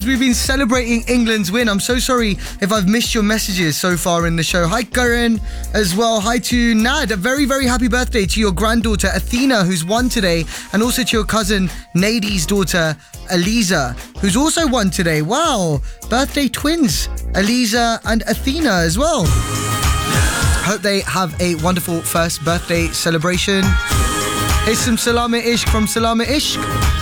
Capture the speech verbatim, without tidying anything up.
we've been celebrating England's win. I'm so sorry if I've missed your messages so far in the show. Hi, Karan, as well. Hi to Nad. A very, very happy birthday to your granddaughter, Athena, who's won today, and also to your cousin, Nadi's daughter, Eliza, who's also won today. Wow. Birthday twins, Eliza and Athena as well. Hope they have a wonderful first birthday celebration. Here's some Salama Ishq from Salama Ishq.